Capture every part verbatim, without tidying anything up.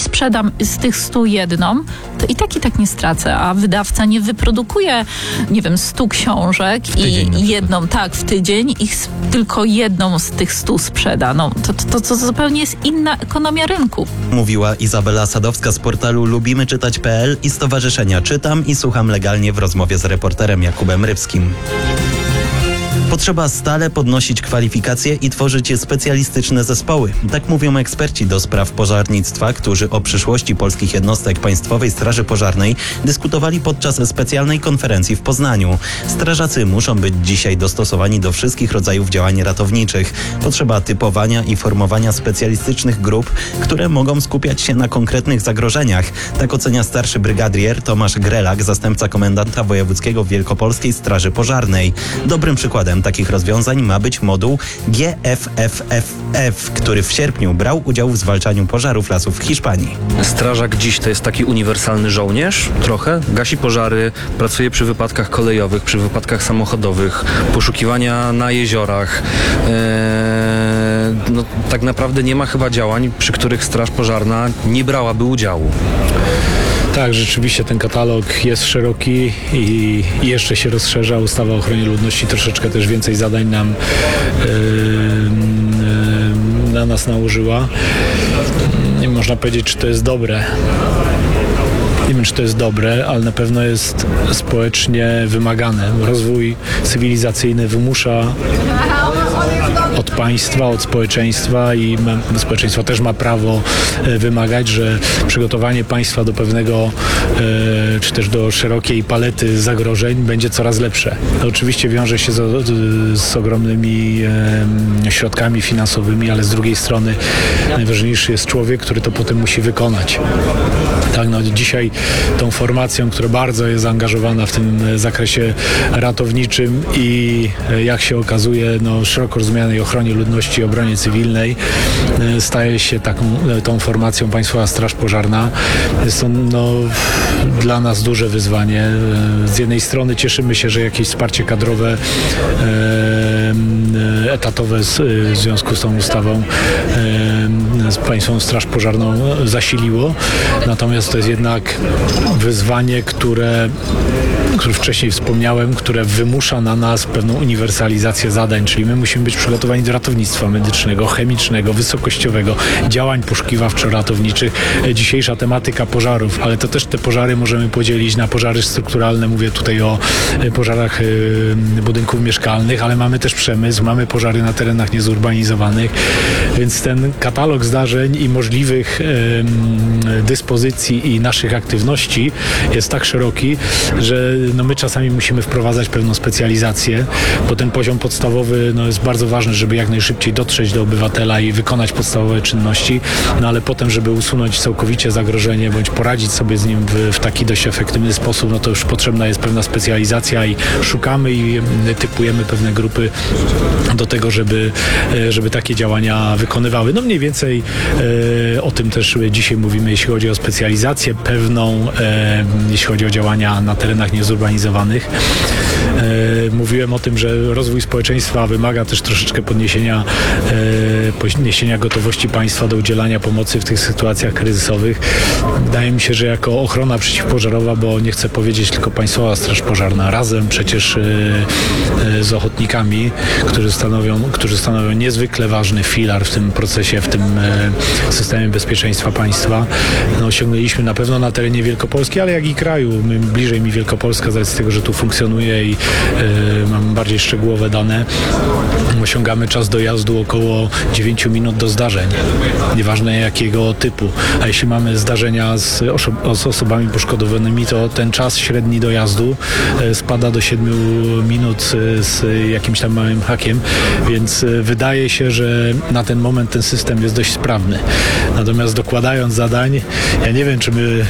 sprzedam z tych stu jedną, to i tak i tak nie stracę, a wydawca nie wyprodukuje, nie wiem, stu książek i jedną, tak, w tydzień i tylko jedną z tych stu sprzeda. No, to, to, to zupełnie jest inna ekonomia rynku. Mówiła Izabela Sadowska z portalu lubimy czytać kropka p l i Stowarzyszenia Czytam i Słucham Legalnie w rozmowie z reporterem Jakubem Rybskim. Potrzeba stale podnosić kwalifikacje i tworzyć specjalistyczne zespoły. Tak mówią eksperci do spraw pożarnictwa, którzy o przyszłości polskich jednostek Państwowej Straży Pożarnej dyskutowali podczas specjalnej konferencji w Poznaniu. Strażacy muszą być dzisiaj dostosowani do wszystkich rodzajów działań ratowniczych. Potrzeba typowania i formowania specjalistycznych grup, które mogą skupiać się na konkretnych zagrożeniach. Tak ocenia starszy brygadier Tomasz Grelak, zastępca komendanta wojewódzkiego Wielkopolskiej Straży Pożarnej. Dobrym przykładem takich rozwiązań ma być moduł G F F F F, który w sierpniu brał udział w zwalczaniu pożarów lasów w Hiszpanii. Strażak dziś to jest taki uniwersalny żołnierz, trochę. Gasi pożary, pracuje przy wypadkach kolejowych, przy wypadkach samochodowych, poszukiwania na jeziorach. Eee, no, tak naprawdę nie ma chyba działań, przy których Straż Pożarna nie brałaby udziału. Tak, rzeczywiście ten katalog jest szeroki i jeszcze się rozszerza. Ustawa o ochronie ludności troszeczkę też więcej zadań nam yy, yy, na nas nałożyła. Nie można powiedzieć, czy to jest dobre. Nie wiem, czy to jest dobre, ale na pewno jest społecznie wymagane. Rozwój cywilizacyjny wymusza od państwa, od społeczeństwa i ma, społeczeństwo też ma prawo e, wymagać, że przygotowanie państwa do pewnego e, czy też do szerokiej palety zagrożeń będzie coraz lepsze. To oczywiście wiąże się z, z ogromnymi e, środkami finansowymi, ale z drugiej strony najważniejszy jest człowiek, który to potem musi wykonać. Tak, no dzisiaj tą formacją, która bardzo jest zaangażowana w tym zakresie ratowniczym i jak się okazuje, no, szeroko rozumianej ochronie ludności i obronie cywilnej, staje się taką tą formacją Państwowa Straż Pożarna. Jest to no, dla nas duże wyzwanie. Z jednej strony cieszymy się, że jakieś wsparcie kadrowe etatowe w związku z tą ustawą z Państwową Straż Pożarną zasiliło. Natomiast to jest jednak wyzwanie, które, które wcześniej wspomniałem, które wymusza na nas pewną uniwersalizację zadań, czyli my musimy być przygotowani do ratownictwa medycznego, chemicznego, wysokościowego, działań poszukiwawczo-ratowniczych. Dzisiejsza tematyka pożarów, ale to też te pożary możemy podzielić na pożary strukturalne, mówię tutaj o pożarach budynków mieszkalnych, ale mamy też przemysł, mamy pożary na terenach niezurbanizowanych, więc ten katalog zdarzeń i możliwych dyspozycji i naszych aktywności jest tak szeroki, że no my czasami musimy wprowadzać pewną specjalizację, bo ten poziom podstawowy no jest bardzo ważny, żeby jak najszybciej dotrzeć do obywatela i wykonać podstawowe czynności, no ale potem, żeby usunąć całkowicie zagrożenie, bądź poradzić sobie z nim w, w taki dość efektywny sposób, no to już potrzebna jest pewna specjalizacja i szukamy i typujemy pewne grupy do tego, żeby, żeby takie działania wykonywały. No mniej więcej e, o tym też dzisiaj mówimy, jeśli chodzi o specjalizację pewną, e, jeśli chodzi o działania na terenach niezurbanizowanych. E, mówiłem o tym, że rozwój społeczeństwa wymaga też troszeczkę podniesienia, e, podniesienia gotowości państwa do udzielania pomocy w tych sytuacjach kryzysowych. Wydaje mi się, że jako ochrona przeciwpożarowa, bo nie chcę powiedzieć tylko Państwowa Straż Pożarna, razem przecież e, e, z ochotnikami, którzy stanowią, którzy stanowią niezwykle ważny filar w tym procesie, w tym e, systemie bezpieczeństwa państwa. No, osiągnęliśmy na pewno na terenie Wielkopolski, ale jak i kraju. Bliżej mi Wielkopolska z racji tego, że tu funkcjonuje i e, mam bardziej szczegółowe dane. Osiągamy czas dojazdu około dziewięć minut do zdarzeń. Nieważne jakiego typu. A jeśli mamy zdarzenia z, oso- z osobami poszkodowanymi, to ten czas średni dojazdu e, spada do siedmiu minut z, z jakimś tam małym hakiem, więc e, wydaje się, że na ten moment ten system jest dość sprawny. Natomiast dokładając zadań, ja nie wiem, czy my,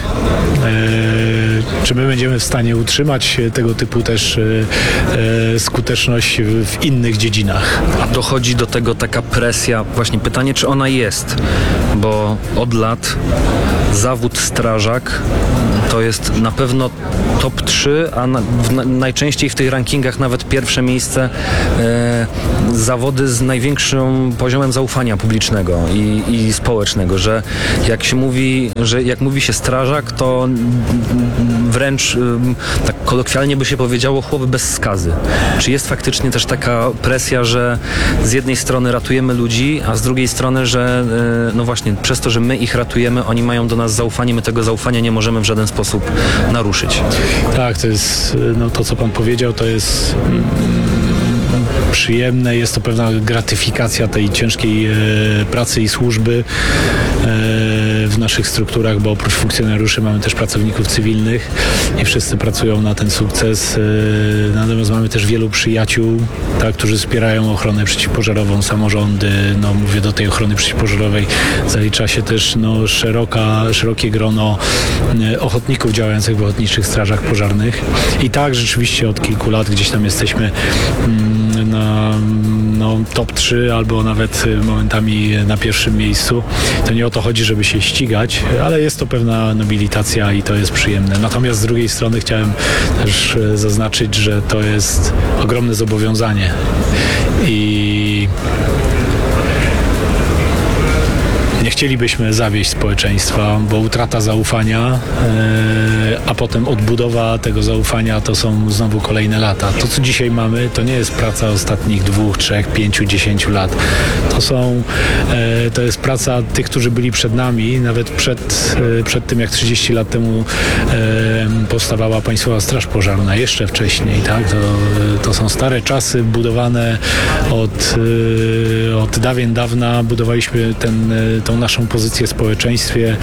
e, czy my będziemy w stanie utrzymać tego typu też e, skuteczność w, w innych dziedzinach. A dochodzi do tego taka presja, właśnie pytanie, czy ona jest, bo od lat zawód strażak to jest na pewno top trzy, a na, w, na, najczęściej w tych rankingach nawet pierwsze miejsce e, zawody z największym poziomem zaufania publicznego i, i społecznego, że jak się mówi, że jak mówi się strażak, to wręcz tak kolokwialnie by się powiedziało chłop bez skazy. Czy jest faktycznie też taka presja, że z jednej strony ratujemy ludzi, a z drugiej strony, że no właśnie przez to, że my ich ratujemy, oni mają do nas zaufanie, my tego zaufania nie możemy w żaden sposób naruszyć. Tak, to jest, no to co pan powiedział, to jest mm, przyjemne, jest to pewna gratyfikacja tej ciężkiej e, pracy i służby e, w naszych strukturach, bo oprócz funkcjonariuszy mamy też pracowników cywilnych i wszyscy pracują na ten sukces. E, natomiast mamy też wielu przyjaciół, tak, którzy wspierają ochronę przeciwpożarową, samorządy, no mówię, do tej ochrony przeciwpożarowej zalicza się też no, szeroka, szerokie grono e, ochotników działających w ochotniczych strażach pożarnych. I tak rzeczywiście od kilku lat gdzieś tam jesteśmy mm, na no, top trzy albo nawet momentami na pierwszym miejscu. To nie o to chodzi, żeby się ścigać, ale jest to pewna nobilitacja i to jest przyjemne. Natomiast z drugiej strony chciałem też zaznaczyć, że to jest ogromne zobowiązanie i nie chcielibyśmy zawieść społeczeństwa, bo utrata zaufania, e, a potem odbudowa tego zaufania to są znowu kolejne lata. To, co dzisiaj mamy, to nie jest praca ostatnich dwóch, trzech, pięciu, dziesięciu lat. To są, e, to jest praca tych, którzy byli przed nami, nawet przed, e, przed tym, jak trzydzieści lat temu e, powstawała Państwowa Straż Pożarna, jeszcze wcześniej, tak? To, to są stare czasy, budowane od, e, od dawien dawna, budowaliśmy ten, tą naszą pozycję w społeczeństwie,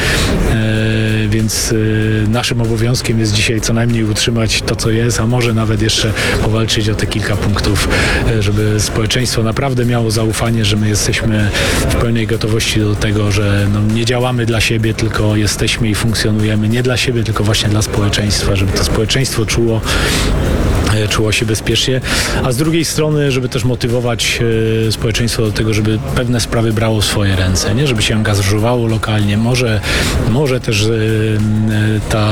e, więc e, naszym obowiązkiem jest dzisiaj co najmniej utrzymać to, co jest, a może nawet jeszcze powalczyć o te kilka punktów, e, żeby społeczeństwo naprawdę miało zaufanie, że my jesteśmy w pełnej gotowości do tego, że no, nie działamy dla siebie, tylko jesteśmy i funkcjonujemy nie dla siebie, tylko właśnie dla społeczeństwa, żeby to społeczeństwo czuło czuło się bezpiecznie, a z drugiej strony, żeby też motywować e, społeczeństwo do tego, żeby pewne sprawy brało w swoje ręce, nie? Żeby się angażowało lokalnie. Może, może też e, ta,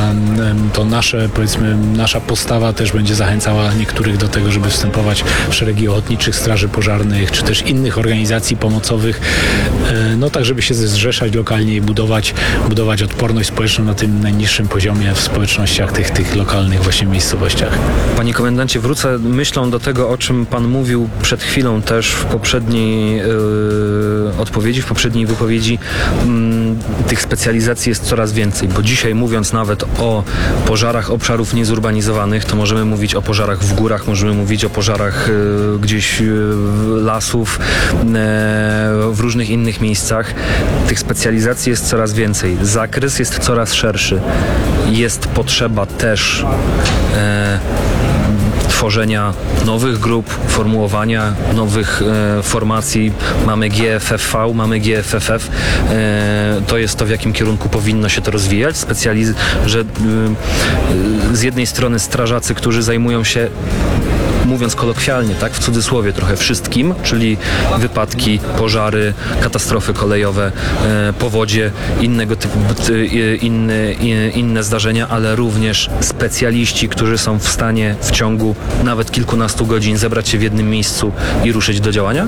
to nasze, powiedzmy, nasza postawa też będzie zachęcała niektórych do tego, żeby wstępować w szeregi ochotniczych straży pożarnych, czy też innych organizacji pomocowych, e, no tak, żeby się zrzeszać lokalnie i budować, budować odporność społeczną na tym najniższym poziomie w społecznościach tych, tych lokalnych właśnie miejscowościach. Panie komendancie, wrócę myślą do tego, o czym pan mówił przed chwilą też w poprzedniej yy, odpowiedzi, w poprzedniej wypowiedzi. Yy, tych specjalizacji jest coraz więcej, bo dzisiaj mówiąc nawet o pożarach obszarów niezurbanizowanych, to możemy mówić o pożarach w górach, możemy mówić o pożarach yy, gdzieś yy, lasów, yy, w różnych innych miejscach. Tych specjalizacji jest coraz więcej. Zakres jest coraz szerszy. Jest potrzeba też yy, tworzenia nowych grup, formułowania nowych e, formacji. Mamy G F F V, mamy G F F F. E, to jest to, w jakim kierunku powinno się to rozwijać. Specjaliz- że e, z jednej strony strażacy, którzy zajmują się, mówiąc kolokwialnie, tak, w cudzysłowie trochę wszystkim, czyli wypadki, pożary, katastrofy kolejowe, e, powodzie, innego typu, e, inne, e, inne zdarzenia, ale również specjaliści, którzy są w stanie w ciągu nawet kilkunastu godzin zebrać się w jednym miejscu i ruszyć do działania?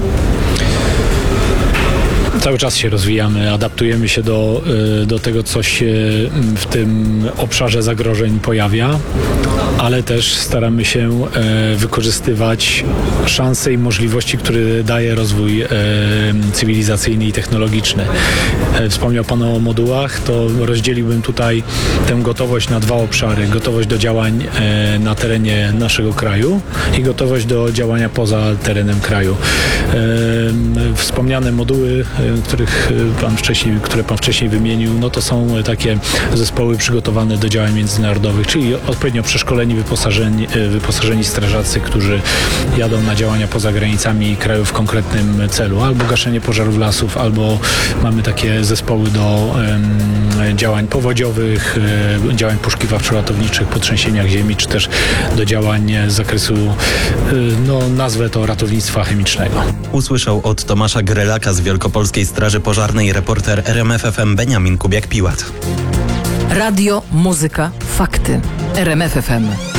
Cały czas się rozwijamy, adaptujemy się do, do tego, co się w tym obszarze zagrożeń pojawia, ale też staramy się wykorzystywać szanse i możliwości, które daje rozwój cywilizacyjny i technologiczny. Wspomniał Pan o modułach, to rozdzieliłbym tutaj tę gotowość na dwa obszary. Gotowość do działań na terenie naszego kraju i gotowość do działania poza terenem kraju. Wspomniane moduły, których pan wcześniej, które Pan wcześniej wymienił, no to są takie zespoły przygotowane do działań międzynarodowych, czyli odpowiednio przeszkoleni, wyposażeni, wyposażeni strażacy, którzy jadą na działania poza granicami kraju w konkretnym celu, albo gaszenie pożarów lasów, albo mamy takie zespoły do um, działań powodziowych, um, działań poszukiwawczo-ratowniczych po trzęsieniach ziemi, czy też do działań z zakresu, um, no nazwę to ratownictwa chemicznego. Usłyszał od Tomasza Grelaka z Wielkopolskiej Straży Pożarnej reporter R M F F M Beniamin Kubiak-Piłat. Radio, muzyka, fakty. R M F F M.